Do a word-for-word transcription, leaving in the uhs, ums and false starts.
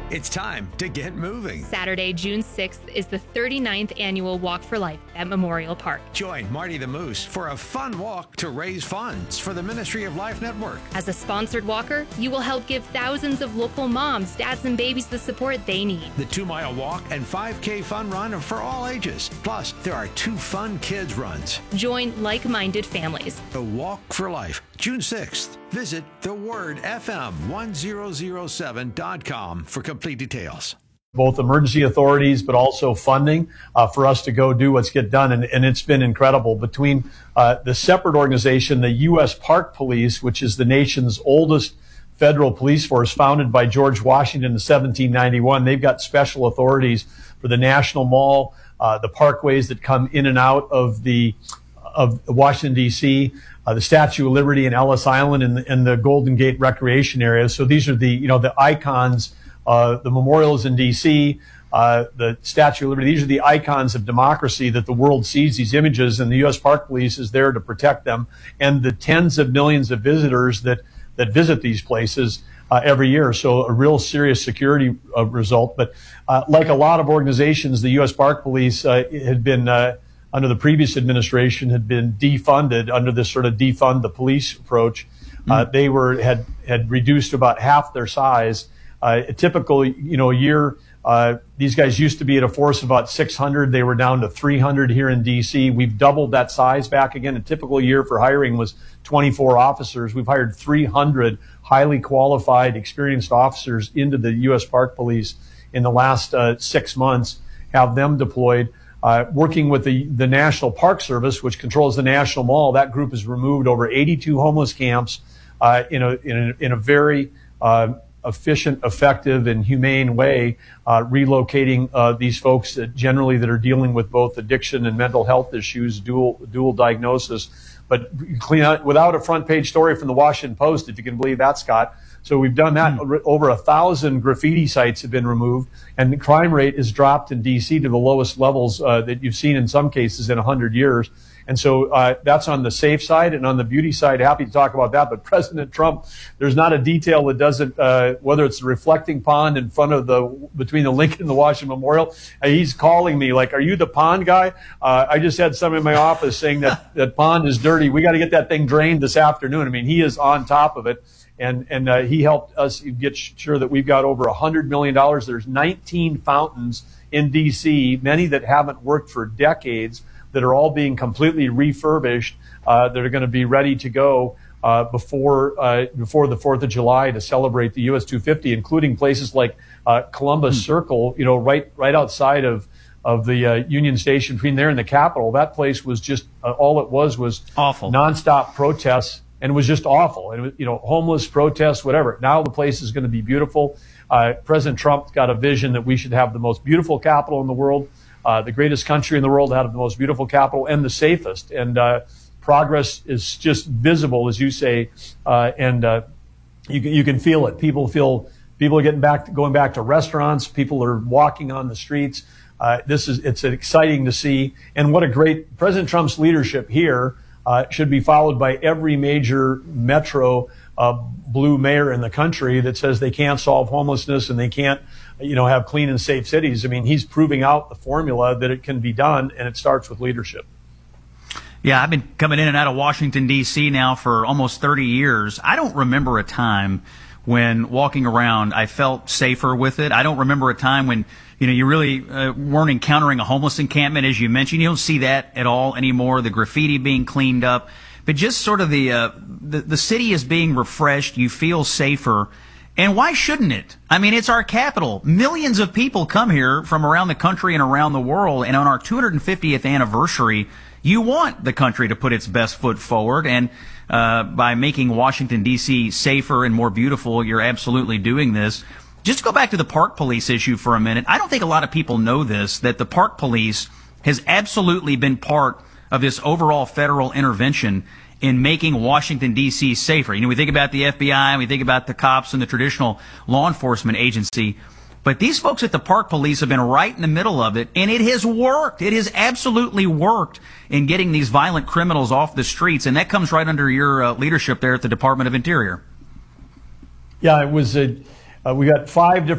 It's time to get moving. Saturday, June sixth is the thirty-ninth annual Walk for Life at Memorial Park. Join Marty the Moose for a fun walk to raise funds for the Ministry of Life Network. As a sponsored walker, you will help give thousands of local moms, dads, and babies the support they need. The two-mile walk and five K fun run are for all ages. Plus, there are two fun kids runs. Join like-minded families. The Walk for Life, June sixth. Visit the word F M one thousand seven dot com for complete details. Both emergency authorities, but also funding uh, for us to go do what's get done. And, and it's been incredible. Between uh, the separate organization, the U S Park Police, which is the nation's oldest federal police force, founded by George Washington in seventeen ninety-one. They've got special authorities for the National Mall, uh, the parkways that come in and out of the of Washington, D C, uh, the Statue of Liberty and Ellis Island, and, and the Golden Gate Recreation Area. So these are the, you know, the icons. Uh, the memorials in D C, uh, the Statue of Liberty, these are the icons of democracy that the world sees these images, and the U S Park Police is there to protect them, and the tens of millions of visitors that, that visit these places uh, every year. So a real serious security uh, result. But uh, like a lot of organizations, the U S Park Police uh, had been, uh, under the previous administration, had been defunded under this sort of defund the police approach. Mm-hmm. Uh, they were had had reduced about half their size. Uh, a typical, you know, year, uh, these guys used to be at a force of about six hundred. They were down to three hundred here in D C. We've doubled that size back again. A typical year for hiring was twenty-four officers. We've hired three hundred highly qualified, experienced officers into the U S Park Police in the last uh, six months, have them deployed. Uh, working with the, the National Park Service, which controls the National Mall, that group has removed over eighty-two homeless camps uh, in, a, in, a, in a very uh, efficient, effective, and humane way, uh, relocating uh, these folks that generally that are dealing with both addiction and mental health issues, dual dual diagnosis. But clean out without a front page story from the Washington Post, if you can believe that, Scott. So we've done that. Mm. Over a thousand graffiti sites have been removed, and the crime rate is dropped in D C to the lowest levels uh, that you've seen in some cases in one hundred years. And so uh, that's on the safe side. And on the beauty side, happy to talk about that. But President Trump, there's not a detail that doesn't, uh, whether it's the reflecting pond in front of the, between the Lincoln and the Washington Memorial, uh, he's calling me like, are you the pond guy? Uh, I just had someone in my office saying that that pond is dirty. We got to get that thing drained this afternoon. I mean, he is on top of it. And, and uh, he helped us get sure that we've got over one hundred million dollars. There's nineteen fountains in D C, many that haven't worked for decades, that are all being completely refurbished, uh, that are going to be ready to go uh, before uh, before the fourth of July to celebrate the U S two fifty, including places like uh, Columbus mm. Circle, you know, right right outside of of the uh, Union Station, between there and the Capitol. That place was just uh, all it was was awful, nonstop protests, and it was just awful. And it was, you know, homeless protests, whatever. Now the place is going to be beautiful. Uh, President Trump's got a vision that we should have the most beautiful capital in the world. Uh, the greatest country in the world to have the most beautiful capital and the safest. And uh, progress is just visible, as you say, uh, and uh, you, you can feel it. People feel people are getting back, to, going back to restaurants. People are walking on the streets. Uh, this is it's exciting to see, and what a great President Trump's leadership here uh, should be followed by every major metro uh, blue mayor in the country that says they can't solve homelessness and they can't, you know, have clean and safe cities. I mean, he's proving out the formula that it can be done, and it starts with leadership. Yeah, I've been coming in and out of Washington, D C now for almost thirty years. I don't remember a time when walking around I felt safer with it. I don't remember a time when, you know, you really uh, weren't encountering a homeless encampment, as you mentioned. You don't see that at all anymore, the graffiti being cleaned up. But just sort of the, uh, the, the city is being refreshed. You feel safer. And why shouldn't it? I mean, it's our capital. Millions of people come here from around the country and around the world. And on our two hundred fiftieth anniversary, you want the country to put its best foot forward. And uh, by making Washington, D C safer and more beautiful, you're absolutely doing this. Just to go back to the park police issue for a minute, I don't think a lot of people know this, that the park police has absolutely been part of this overall federal intervention in making Washington, D C safer. You know, we think about the F B I, we think about the cops and the traditional law enforcement agency, but these folks at the park police have been right in the middle of it, and it has worked. It has absolutely worked in getting these violent criminals off the streets, and that comes right under your uh, leadership there at the Department of Interior. Yeah, it was a, uh, we got five different